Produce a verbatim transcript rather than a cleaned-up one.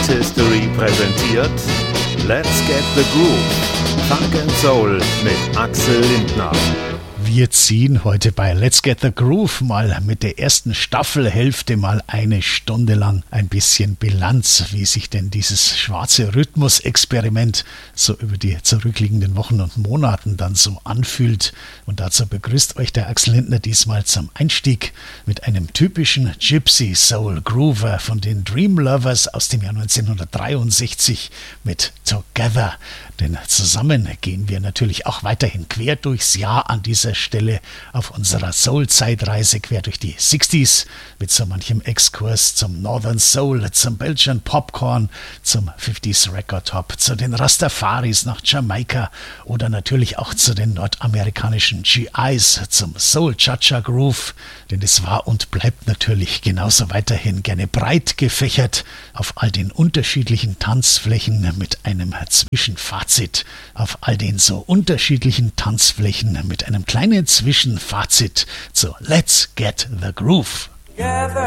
History präsentiert Let's Get the Groove, Funk and Soul mit Axel Lindner. Wir ziehen heute bei Let's Get the Groove mal mit der ersten Staffelhälfte mal eine Stunde lang ein bisschen Bilanz, wie sich denn dieses schwarze Rhythmus-Experiment so über die zurückliegenden Wochen und Monaten dann so anfühlt. Und dazu begrüßt euch der Axel Lindner diesmal zum Einstieg mit einem typischen Gypsy Soul Groover von den Dream Lovers aus dem Jahr neunzehnhundertdreiundsechzig mit Together. Denn zusammen gehen wir natürlich auch weiterhin quer durchs Jahr an dieser Stelle auf unserer Soul-Zeitreise quer durch die sechziger mit so manchem Exkurs zum Northern Soul, zum Belgian Popcorn, zum fünfziger Record Hop, zu den Rastafaris nach Jamaika oder natürlich auch zu den nordamerikanischen G Is, zum Soul Cha-Cha Groove, denn es war und bleibt natürlich genauso weiterhin gerne breit gefächert auf all den unterschiedlichen Tanzflächen mit einem Zwischenfazit, auf all den so unterschiedlichen Tanzflächen mit einem kleinen Zwischenfazit zu Let's Get the Groove. Together.